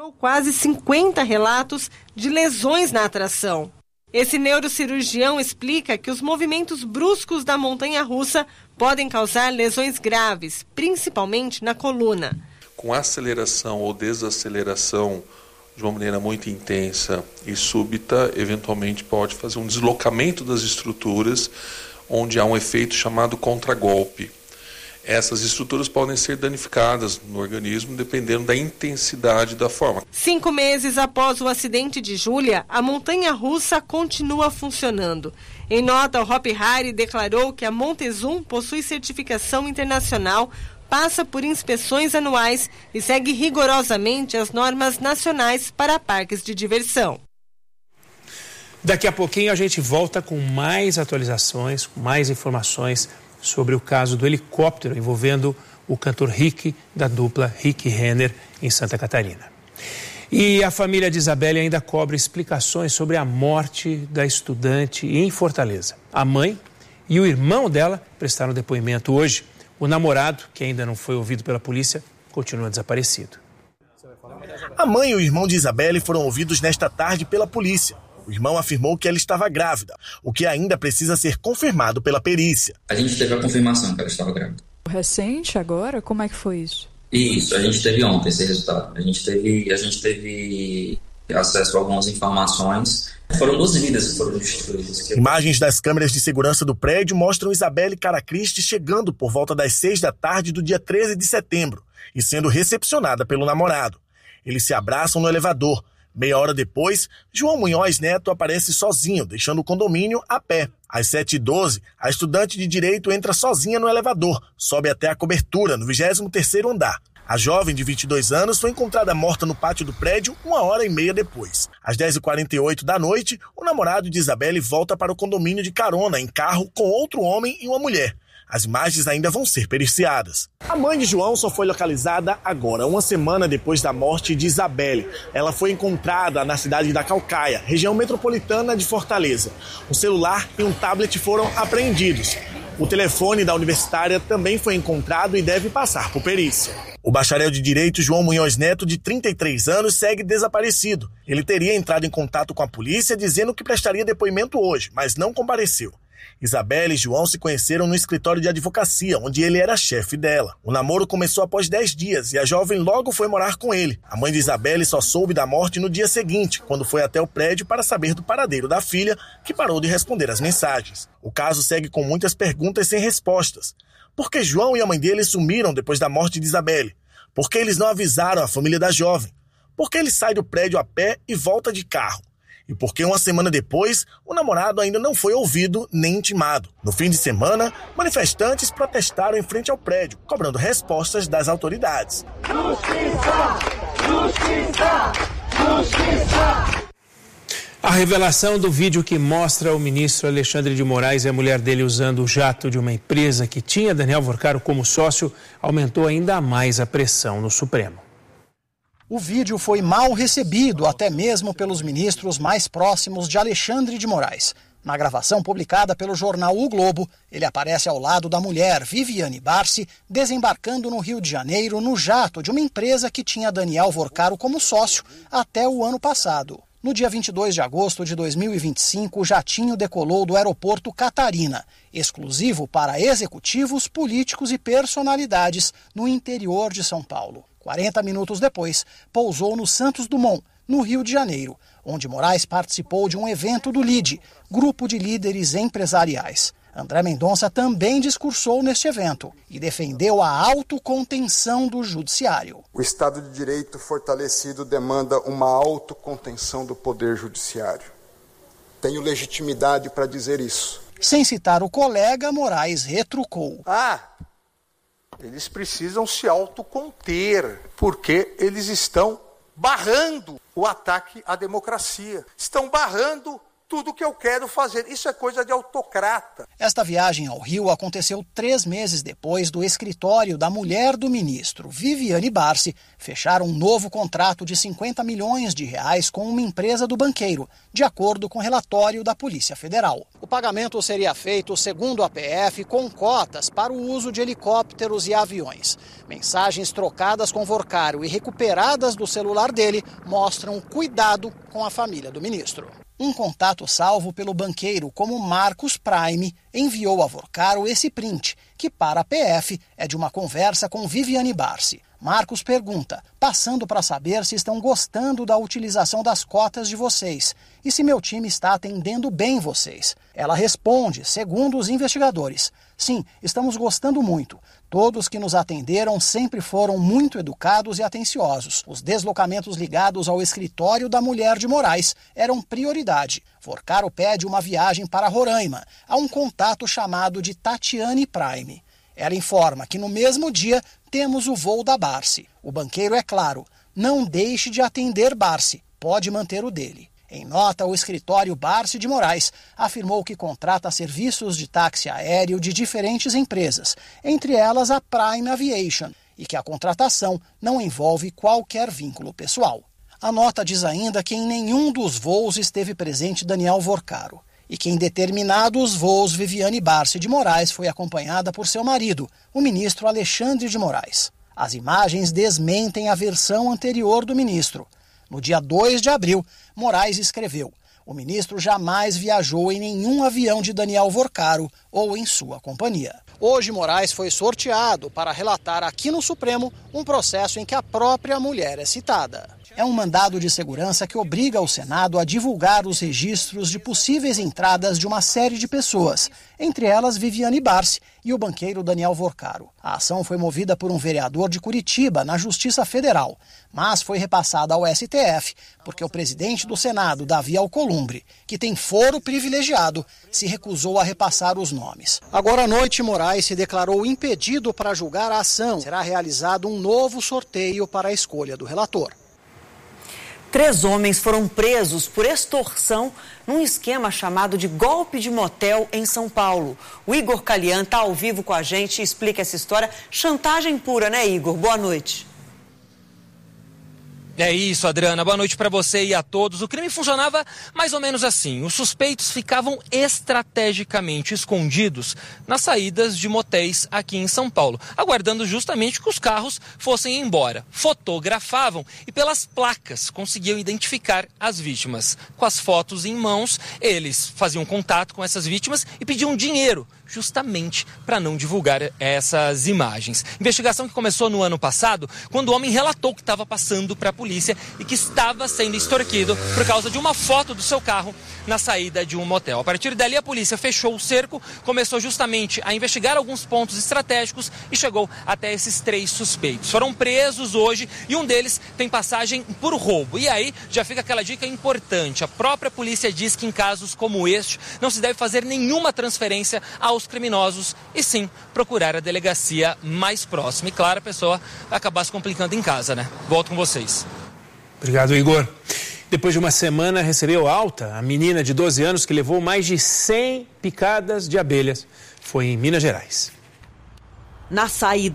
quase 50 relatos de lesões na atração. Esse neurocirurgião explica que os movimentos bruscos da montanha-russa podem causar lesões graves, principalmente na coluna. Com aceleração ou desaceleração de uma maneira muito intensa e súbita, eventualmente pode fazer um deslocamento das estruturas, onde há um efeito chamado contragolpe. Essas estruturas podem ser danificadas no organismo dependendo da intensidade da forma. 5 meses após o acidente de Júlia, a montanha-russa continua funcionando. Em nota, o Hopi Hari declarou que a Montezum possui certificação internacional, passa por inspeções anuais e segue rigorosamente as normas nacionais para parques de diversão. Daqui a pouquinho a gente volta com mais atualizações, com mais informações sobre o caso do helicóptero envolvendo o cantor Rick, da dupla Rick Renner, em Santa Catarina. E a família de Isabelle ainda cobra explicações sobre a morte da estudante em Fortaleza. A mãe e o irmão dela prestaram depoimento hoje. O namorado, que ainda não foi ouvido pela polícia, continua desaparecido. A mãe e o irmão de Isabelle foram ouvidos nesta tarde pela polícia. O irmão afirmou que ela estava grávida, o que ainda precisa ser confirmado pela perícia. A gente teve a confirmação que ela estava grávida. Recente agora? Como é que foi isso? Isso, a gente teve ontem esse resultado. A gente teve acesso a algumas informações. Foram 2 vidas que foram destruídas. Imagens das câmeras de segurança do prédio mostram Isabelle Caracristi chegando por volta das 6 da tarde do dia 13 de setembro e sendo recepcionada pelo namorado. Eles se abraçam no elevador. Meia hora depois, João Munhoz Neto aparece sozinho, deixando o condomínio a pé. Às 7h12, a estudante de Direito entra sozinha no elevador, sobe até a cobertura, no 23º andar. A jovem, de 22 anos, foi encontrada morta no pátio do prédio 1h30 depois. Às 10h48 da noite, o namorado de Isabelle volta para o condomínio de carona, em carro, com outro homem e uma mulher. As imagens ainda vão ser periciadas. A mãe de João só foi localizada agora, 1 semana depois da morte de Isabelle. Ela foi encontrada na cidade da Caucaia, região metropolitana de Fortaleza. Um celular e um tablet foram apreendidos. O telefone da universitária também foi encontrado e deve passar por perícia. O bacharel de Direito João Munhoz Neto, de 33 anos, segue desaparecido. Ele teria entrado em contato com a polícia dizendo que prestaria depoimento hoje, mas não compareceu. Isabelle e João se conheceram no escritório de advocacia, onde ele era chefe dela. O namoro começou após 10 dias e a jovem logo foi morar com ele. A mãe de Isabelle só soube da morte no dia seguinte, quando foi até o prédio para saber do paradeiro da filha, que parou de responder às mensagens. O caso segue com muitas perguntas sem respostas. Por que João e a mãe dele sumiram depois da morte de Isabelle? Por que eles não avisaram a família da jovem? Por que ele sai do prédio a pé e volta de carro? E porque 1 semana depois, o namorado ainda não foi ouvido nem intimado. No fim de semana, manifestantes protestaram em frente ao prédio, cobrando respostas das autoridades. Justiça! Justiça! Justiça! A revelação do vídeo que mostra o ministro Alexandre de Moraes e a mulher dele usando o jato de uma empresa que tinha Daniel Vorcaro como sócio aumentou ainda mais a pressão no Supremo. O vídeo foi mal recebido até mesmo pelos ministros mais próximos de Alexandre de Moraes. Na gravação publicada pelo jornal O Globo, ele aparece ao lado da mulher Viviane Barsi, desembarcando no Rio de Janeiro no jato de uma empresa que tinha Daniel Vorcaro como sócio até o ano passado. No dia 22 de agosto de 2025, o jatinho decolou do aeroporto Catarina, exclusivo para executivos, políticos e personalidades no interior de São Paulo. 40 minutos depois, pousou no Santos Dumont, no Rio de Janeiro, onde Moraes participou de um evento do LIDE, Grupo de Líderes Empresariais. André Mendonça também discursou neste evento e defendeu a autocontenção do judiciário. O Estado de Direito fortalecido demanda uma autocontenção do Poder Judiciário. Tenho legitimidade para dizer isso. Sem citar o colega, Moraes retrucou. Eles precisam se autoconter, porque eles estão barrando o ataque à democracia. Estão barrando tudo que eu quero fazer. Isso é coisa de autocrata. Esta viagem ao Rio aconteceu 3 meses depois do escritório da mulher do ministro, Viviane Barsi, fechar um novo contrato de 50 milhões de reais com uma empresa do banqueiro, de acordo com o relatório da Polícia Federal. O pagamento seria feito, segundo a PF, com cotas para o uso de helicópteros e aviões. Mensagens trocadas com Vorcaro e recuperadas do celular dele mostram cuidado com a família do ministro. Um contato salvo pelo banqueiro como Marcos Prime enviou a Vorcaro esse print, que para a PF é de uma conversa com Viviane Barsi. Marcos pergunta, passando para saber se estão gostando da utilização das cotas de vocês e se meu time está atendendo bem vocês. Ela responde, segundo os investigadores, sim, estamos gostando muito. Todos que nos atenderam sempre foram muito educados e atenciosos. Os deslocamentos ligados ao escritório da mulher de Moraes eram prioridade. Vorcaro pede uma viagem para Roraima, a um contato chamado de Tatiane Prime. Ela informa que no mesmo dia temos o voo da Barsi. O banqueiro é claro, não deixe de atender Barsi, pode manter o dele. Em nota, o escritório Barsi de Moraes afirmou que contrata serviços de táxi aéreo de diferentes empresas, entre elas a Prime Aviation, e que a contratação não envolve qualquer vínculo pessoal. A nota diz ainda que em nenhum dos voos esteve presente Daniel Vorcaro, e que em determinados voos Viviane Barsi de Moraes foi acompanhada por seu marido, o ministro Alexandre de Moraes. As imagens desmentem a versão anterior do ministro. No dia 2 de abril, Moraes escreveu: o ministro jamais viajou em nenhum avião de Daniel Vorcaro ou em sua companhia. Hoje, Moraes foi sorteado para relatar aqui no Supremo um processo em que a própria mulher é citada. É um mandado de segurança que obriga o Senado a divulgar os registros de possíveis entradas de uma série de pessoas, entre elas Viviane Barsi e o banqueiro Daniel Vorcaro. A ação foi movida por um vereador de Curitiba, na Justiça Federal, mas foi repassada ao STF, porque o presidente do Senado, Davi Alcolumbre, que tem foro privilegiado, se recusou a repassar os nomes. Agora à noite, Moraes se declarou impedido para julgar a ação. Será realizado um novo sorteio para a escolha do relator. 3 homens foram presos por extorsão num esquema chamado de golpe de motel em São Paulo. O Igor Calian está ao vivo com a gente e explica essa história. Chantagem pura, né, Igor? Boa noite. É isso, Adriana. Boa noite para você e a todos. O crime funcionava mais ou menos assim. Os suspeitos ficavam estrategicamente escondidos nas saídas de motéis aqui em São Paulo, aguardando justamente que os carros fossem embora. Fotografavam e pelas placas conseguiam identificar as vítimas. Com as fotos em mãos, eles faziam contato com essas vítimas e pediam dinheiro, justamente para não divulgar essas imagens. Investigação que começou no ano passado, quando o homem relatou que estava passando para a polícia e que estava sendo extorquido por causa de uma foto do seu carro na saída de um motel. A partir dali, a polícia fechou o cerco, começou justamente a investigar alguns pontos estratégicos e chegou até esses 3 suspeitos. Foram presos hoje e um deles tem passagem por roubo. E aí já fica aquela dica importante. A própria polícia diz que em casos como este não se deve fazer nenhuma transferência aos criminosos e sim procurar a delegacia mais próxima. E claro, a pessoa vai acabar se complicando em casa, né? Volto com vocês. Obrigado, Igor. Depois de uma semana, recebeu alta a menina de 12 anos que levou mais de 100 picadas de abelhas. Foi em Minas Gerais. Na saída